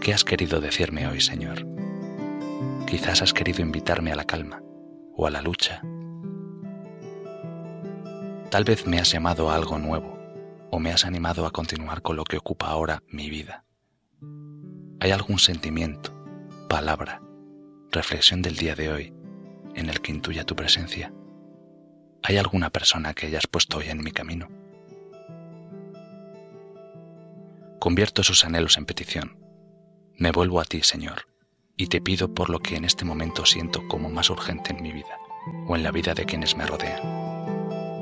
¿Qué has querido decirme hoy, Señor? Quizás has querido invitarme a la calma o a la lucha. Tal vez me has llamado a algo nuevo o me has animado a continuar con lo que ocupa ahora mi vida. ¿Hay algún sentimiento, palabra, reflexión del día de hoy en el que intuya tu presencia? ¿Hay alguna persona que hayas puesto hoy en mi camino? Convierto esos anhelos en petición. Me vuelvo a ti, Señor, y te pido por lo que en este momento siento como más urgente en mi vida o en la vida de quienes me rodean.